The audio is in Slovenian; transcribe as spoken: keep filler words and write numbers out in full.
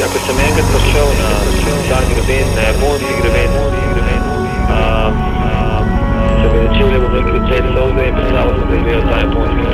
ko sem enkrat prišel na ta greben, na japonski greben, um, um, se mi začeli v nekaj celi solze in predstavljal sem, da je bil ta japonski